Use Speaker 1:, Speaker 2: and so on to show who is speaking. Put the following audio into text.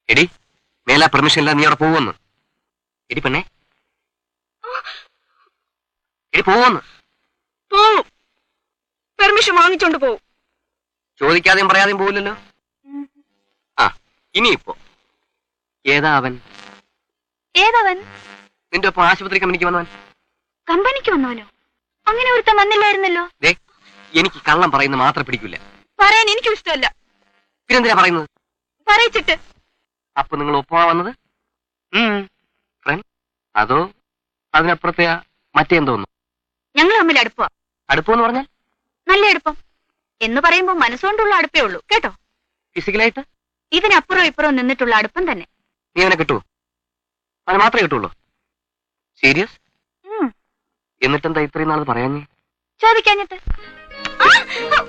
Speaker 1: എടി മേലാ പെർമിഷൻ ഇല്ല നീ അവിടെ പോവെന്ന്. എടി പെണ്ണേ, എടി പോവെന്ന്.
Speaker 2: പോവും. പെർമിഷൻ വാങ്ങിച്ചോണ്ട് പോവും.
Speaker 1: ചോദിക്കാതെയും പറയാതെയും പോവില്ലല്ലോ. ആ ഇനിയിപ്പോ ഏതാ അവൻ?
Speaker 2: ഏതവൻ?
Speaker 1: നിന്റെ ഒപ്പം ആശുപത്രി കമ്പനിക്ക് വന്നവൻ.
Speaker 2: കമ്പനിക്ക് വന്നവനോ? അങ്ങനെ ഒരുത്തൻ വന്നില്ലായിരുന്നല്ലോ.
Speaker 1: ദേ, എനിക്ക് കള്ളം പറയുന്നത് മാത്രം പിടിക്കില്ല.
Speaker 2: പറയാൻ എനിക്കും ഇഷ്ടമല്ല.
Speaker 1: പിന്നെന്തിനാ പറയുന്നത്?
Speaker 2: പറയിച്ചിട്ട്.
Speaker 1: അപ്പൊ നിങ്ങൾ ഒപ്പമാ വന്നത്? ഫ്രണ്ട് അതോ അതിനപ്പുറത്തെ മറ്റേന്തോ ഒന്നും?
Speaker 2: ഞങ്ങൾ തമ്മിൽ അടുപ്പാ.
Speaker 1: അടുപ്പെന്ന് പറഞ്ഞാൽ?
Speaker 2: നല്ല അടുപ്പം എന്ന് പറയുമ്പോ മനസ്സുകൊണ്ടുള്ള അടുപ്പേ ഉള്ളൂ കേട്ടോ.
Speaker 1: ഫിസിക്കലായിട്ട്?
Speaker 2: ഇതിനപ്പുറം ഇപ്പുറം നിന്നിട്ടുള്ള അടുപ്പം തന്നെ.
Speaker 1: നീ അവനെ കിട്ടുവോ? അവനെ മാത്രമേ കിട്ടുള്ളൂ? സീരിയസ്? എന്നിട്ടെന്താ ഇത്രയും നാൾ പറയാഞ്ഞേ?
Speaker 2: ചോദിക്കാഞ്ഞിട്ട്.